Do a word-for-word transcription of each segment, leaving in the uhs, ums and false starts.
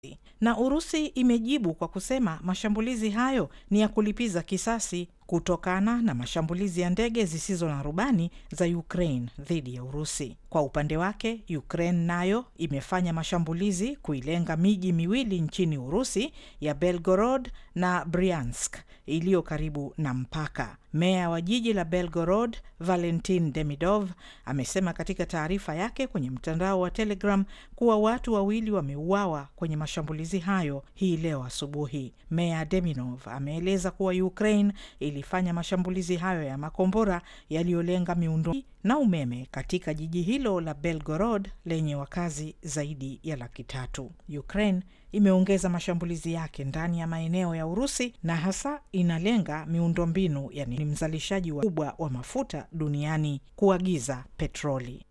Na Urusi imejibu kwa kusema mashambulizi hayo ni ya kulipiza kisasi kutokana na mashambulizi ya ndege zisizo na rubani za Ukraine dhidi ya Urusi. Kwa upande wake, Ukraine nayo imefanya mashambulizi kuilenga miji miwili nchini Urusi ya Belgorod na Bryansk iliyo karibu na mpaka. Meya wa jiji la Belgorod, Valentin Demidov, amesema katika taarifa yake kwenye mtandao wa Telegram kuwa watu wawili wameuawa kwenye mashambulizi hayo hii leo asubuhi. Meya Demidov ameeleza kuwa Ukraine ilifanya mashambulizi hayo ya makombora yaliyolenga miundo na umeme katika jiji hilo la Belgorod lenye wakazi zaidi ya laki tatu. Ukraine imeongeza mashambulizi yake ndani ya maeneo ya Urusi na hasa inalenga miundombinu, yani ni mzalishaji mkubwa wa mafuta duniani, kuagiza petroli.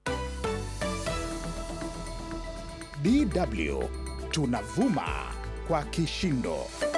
D W tunavuma kwa kishindo.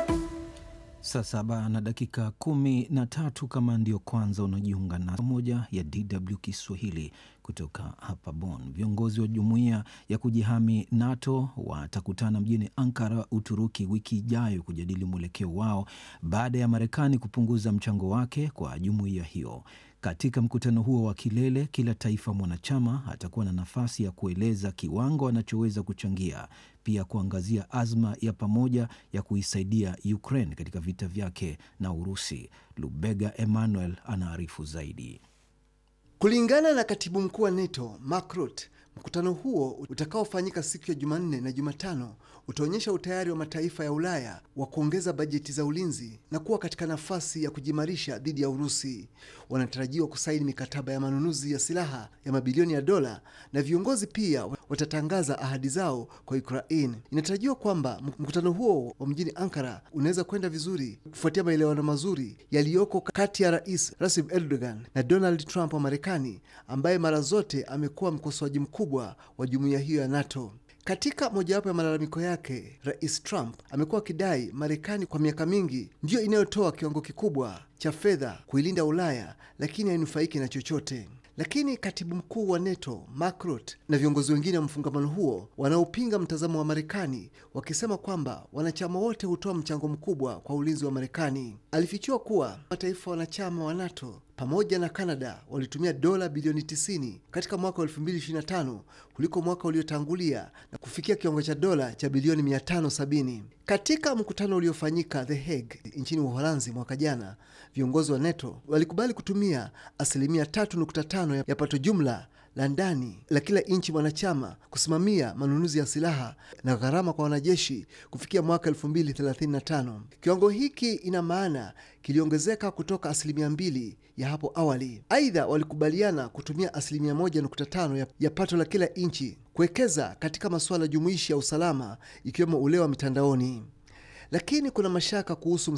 Saa saba na dakika kumi na tatu. Kama ndio kwanza unajiunga na moja ya D W Kiswahili kutoka hapa Bonn. Viongozi wa jumuiya ya kujihami NATO watakutana mjini Ankara, Uturuki wiki ijayo kujadili mwelekeo wao baada ya Marekani kupunguza mchango wake kwa jumuiya hiyo. Katika mkutano huo wa kilele, kila taifa mwanachama atakuwa na nafasi ya kueleza kiwango anachoweza kuchangia, pia kuangazia azma ya pamoja ya kuisaidia Ukraine katika vita vyake na Urusi. Lubega Emmanuel anaarifu zaidi. Kulingana na katibu mkuu wa NATO, Mark Rutte, mkutano huo utakaofanyika siku ya Jumanne na Jumatano utaonyesha utayari wa mataifa ya Ulaya wa kuongeza bajeti za ulinzi na kuwa katika nafasi ya kujimarisha dhidi ya Urusi. Wanatarajiwa kusaini mikataba ya manunuzi ya silaha ya mabilioni ya dola, na viongozi pia watatangaza ahadi zao kwa Ukraine. Inatarajiwa kwamba mkutano huo wa mjini Ankara unaweza kwenda vizuri kufuatia maelewano mazuri yaliyoko kati ya Rais Recep Erdogan na Donald Trump wa Marekani, ambaye mara zote amekuwa mkosoaji mkubwa wa jumuiya hiyo ya NATO. Katika mojawapo ya malalamiko yake, Rais Trump amekuwa akidai Marekani kwa miaka mingi ndiyo inayotoa kiwango kikubwa cha fedha kuilinda Ulaya, lakini hainufaiki na chochote. Lakini katibu mkuu wa NATO Mark Rutte na viongozi wengine wa mfungamano huo wanaopinga mtazamo wa Marekani, wakisema kwamba wanachama wote hutoa mchango mkubwa kwa ulinzi wa Marekani. Alifichua kuwa mataifa wanachama wa NATO pamoja na Canada walitumia dola bilioni tisini katika mwaka wa elfu mbili ishirini na tano kuliko mwaka uliotangulia na kufikia kiwango cha dola cha bilioni mia tano sabini. Katika mkutano uliofanyika The Hague nchini Uholanzi mwaka jana, viongozi wa NATO walikubali kutumia asilimia tatu nukta tano ya pato jumla la ndani la kila nchi mwanachama kusimamia manunuzi ya silaha na gharama kwa wanajeshi kufikia mwaka elfu mbili thelathini na tano. Kiwango hiki ina maana kiliongezeka kutoka asilimia mbili ya hapo awali. Aidha, walikubaliana kutumia asilimia moja nukta tano ya, ya pato la kila nchi kuwekeza katika masuala jumuishi ya usalama, ikiwemo ule wa mitandaoni. Lakini kuna mashaka kuhusu